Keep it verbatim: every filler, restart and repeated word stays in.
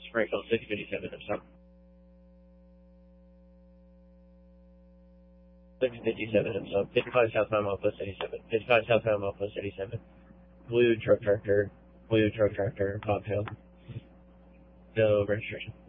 Springfield six fifty-seven, I'm sorry. six fifty-seven, I'm sorry. fifty-five southbound Milpost eighty-seven. fifty-five southbound Milpost eighty-seven. Blue truck tractor. Blue truck tractor. Bobtail. No registration.